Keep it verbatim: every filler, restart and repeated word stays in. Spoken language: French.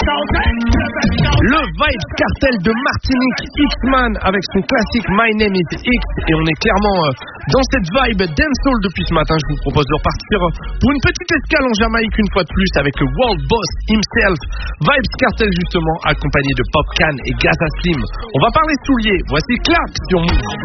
Le Vybz Kartel de Martinique, X-Man avec son classique My Name is X, et on est clairement euh, dans cette vibe dancehall depuis ce matin. Je vous propose de repartir pour une petite escale en Jamaïque une fois de plus avec le World Boss himself, Vybz Kartel justement, accompagné de Popcaan et Gaza Slim. On va parler souliers, voici Clap sur Move.